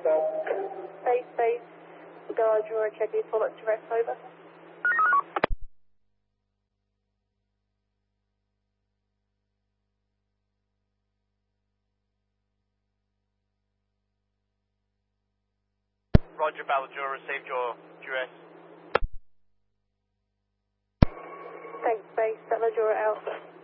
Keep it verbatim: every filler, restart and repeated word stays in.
Base, base, Bellagio, checking full up to rest, over. Roger, Bellagio, received your duress. Thanks, base, Bellagio out.